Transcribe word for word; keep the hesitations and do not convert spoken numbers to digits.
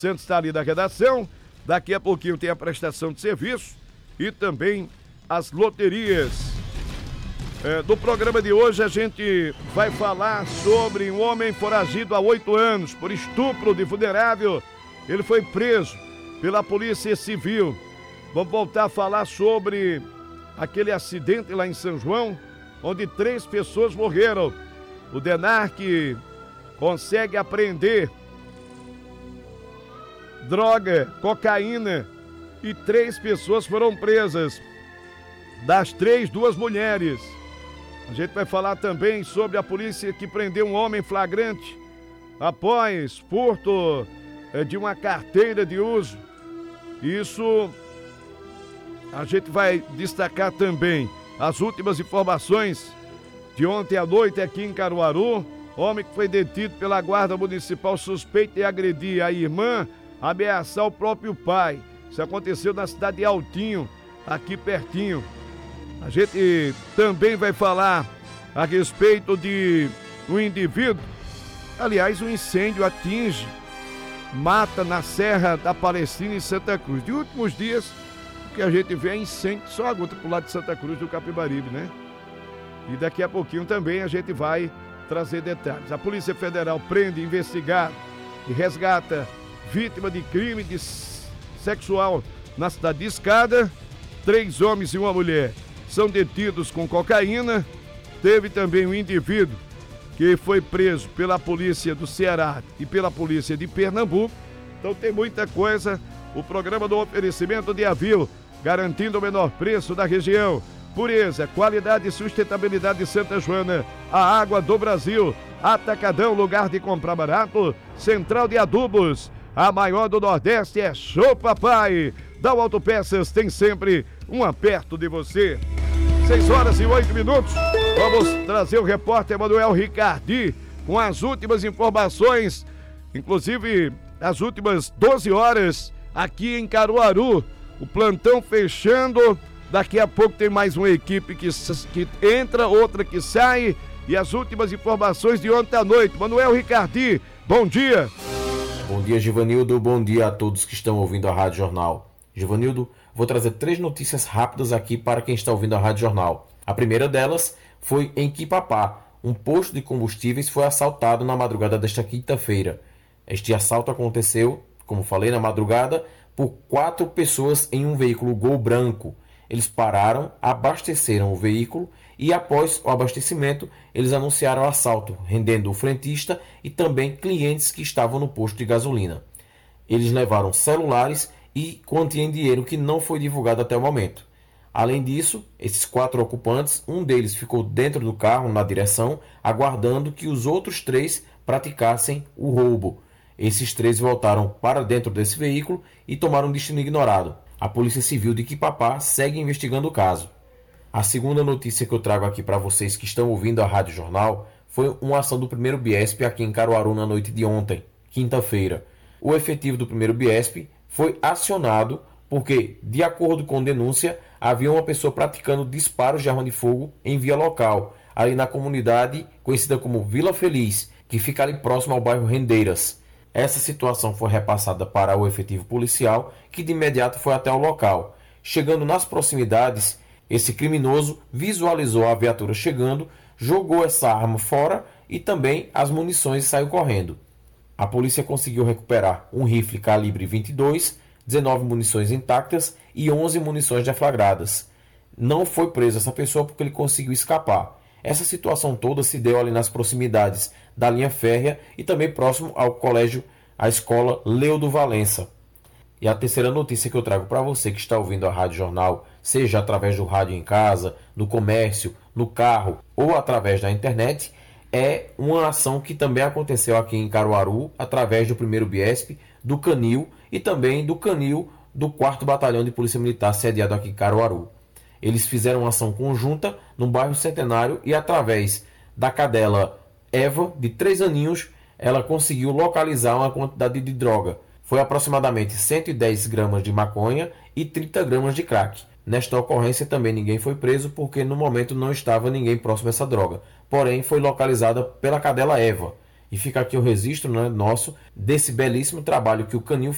Santos está ali da redação. Daqui a pouquinho tem a prestação de serviço e também as loterias. É, do programa de hoje a gente vai falar sobre um homem foragido há oito anos por estupro de vulnerável. Ele foi preso pela Polícia Civil. Vamos voltar a falar sobre aquele acidente lá em São João, onde três pessoas morreram. O DENARC consegue apreender droga, cocaína, e três pessoas foram presas. Das três, duas mulheres. A gente vai falar também sobre a polícia que prendeu um homem flagrante após furto de uma carteira de uso. Isso a gente vai destacar também. As últimas informações de ontem à noite aqui em Caruaru. Homem que foi detido pela Guarda Municipal suspeito de agredir a irmã, ameaçar o próprio pai. Isso aconteceu na cidade de Altinho, aqui pertinho. A gente também vai falar a respeito de um indivíduo. Aliás, um incêndio atinge, mata na Serra da Palestina em Santa Cruz. De últimos dias, o que a gente vê é incêndio só aguenta pro lado de Santa Cruz do Capibaribe, né? E daqui a pouquinho também a gente vai trazer detalhes. A Polícia Federal prende investigado e resgata vítima de crime de sexual na cidade de Escada. Três homens e uma mulher são detidos com cocaína. Teve também um indivíduo que foi preso pela polícia do Ceará e pela polícia de Pernambuco. Então tem muita coisa. O programa do oferecimento de Avil, garantindo o menor preço da região. Pureza, qualidade e sustentabilidade de Santa Joana, a água do Brasil. Atacadão, lugar de comprar barato. Central de Adubos, a maior do Nordeste é Show Papai. Da Autopeças tem sempre um perto de você. seis horas e oito minutos. Vamos trazer o repórter Manuel Ricardi com as últimas informações, inclusive as últimas doze horas aqui em Caruaru. O plantão fechando. Daqui a pouco tem mais uma equipe que, que entra, outra que sai. E as últimas informações de ontem à noite. Manuel Ricardi, bom dia. Bom dia, Givanildo. Bom dia a todos que estão ouvindo a Rádio Jornal. Givanildo, vou trazer três notícias rápidas aqui para quem está ouvindo a Rádio Jornal. A primeira delas foi em Quipapá. Um posto de combustíveis foi assaltado na madrugada desta quinta-feira. Este assalto aconteceu, como falei, na madrugada, por quatro pessoas em um veículo Gol branco. Eles pararam, abasteceram o veículo e, após o abastecimento, eles anunciaram o assalto, rendendo o frentista e também clientes que estavam no posto de gasolina. Eles levaram celulares e continham dinheiro que não foi divulgado até o momento. Além disso, esses quatro ocupantes, um deles ficou dentro do carro, na direção, aguardando que os outros três praticassem o roubo. Esses três voltaram para dentro desse veículo e tomaram um destino ignorado. A Polícia Civil de Quipapá segue investigando o caso. A segunda notícia que eu trago aqui para vocês que estão ouvindo a Rádio Jornal foi uma ação do primeiro Biesp aqui em Caruaru na noite de ontem, quinta-feira. O efetivo do primeiro Biesp foi acionado porque, de acordo com denúncia, havia uma pessoa praticando disparos de arma de fogo em via local, ali na comunidade conhecida como Vila Feliz, que fica ali próximo ao bairro Rendeiras. Essa situação foi repassada para o efetivo policial, que de imediato foi até o local. Chegando nas proximidades, esse criminoso visualizou a viatura chegando, jogou essa arma fora e também as munições e saiu correndo. A polícia conseguiu recuperar um rifle calibre vinte e dois, dezenove munições intactas e onze munições deflagradas. Não foi preso essa pessoa porque ele conseguiu escapar. Essa situação toda se deu ali nas proximidades da linha férrea e também próximo ao colégio, a escola Leudo Valença. E a terceira notícia que eu trago para você que está ouvindo a Rádio Jornal, seja através do rádio em casa, no comércio, no carro ou através da internet, é uma ação que também aconteceu aqui em Caruaru, através do primeiro Biesp, do Canil e também do Canil do quarto Batalhão de Polícia Militar sediado aqui em Caruaru. Eles fizeram uma ação conjunta no bairro Centenário e, através da cadela Eva, de três aninhos, ela conseguiu localizar uma quantidade de droga. Foi aproximadamente cento e dez gramas de maconha e trinta gramas de crack. Nesta ocorrência também ninguém foi preso porque no momento não estava ninguém próximo a essa droga. Porém, foi localizada pela cadela Eva. E fica aqui o registro, né, nosso desse belíssimo trabalho que o Canil